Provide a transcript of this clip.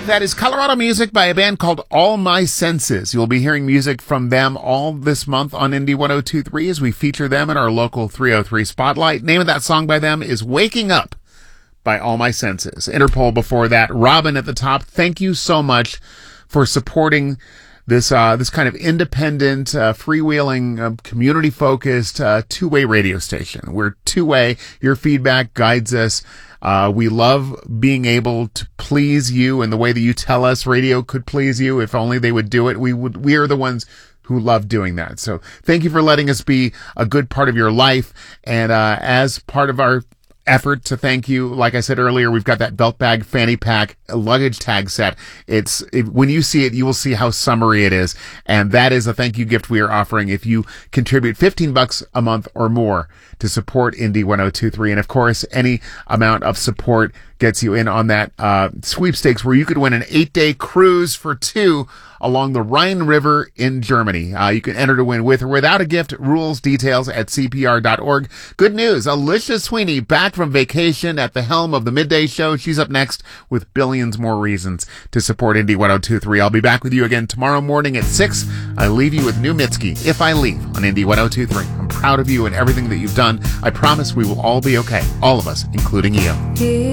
That is Colorado music by a band called All My Senses. You'll be hearing music from them all this month on Indie 102.3 as we feature them in our local 303 Spotlight. Name of that song by them is Waking Up by All My Senses. Interpol before that. Robin at the top. Thank you so much for supporting this kind of independent, freewheeling, community-focused, two-way radio station. We're two-way. Your feedback guides us. We love being able to please you in the way that you tell us radio could please you. If only they would do it. We are the ones who love doing that. So thank you for letting us be a good part of your life. And, as part of our effort to thank you, like I said earlier, we've got that belt bag, fanny pack, luggage tag set. When you see it, you will see how summery it is. And that is a thank you gift we are offering if you contribute $15 a month or more to support Indie 102.3. And of course, any amount of support gets you in on that sweepstakes where you could win an 8-day cruise for two along the Rhine River in Germany. You can enter to win with or without a gift. Rules, details at cpr.org. Good news, Alicia Sweeney back from vacation at the helm of the Midday Show. She's up next with billions more reasons to support Indie 102.3. I'll be back with you again tomorrow morning at 6. I leave you with New Mitski, If I Leave, on Indie 102.3. I'm proud of you and everything that you've done. I promise we will all be okay. All of us, including you.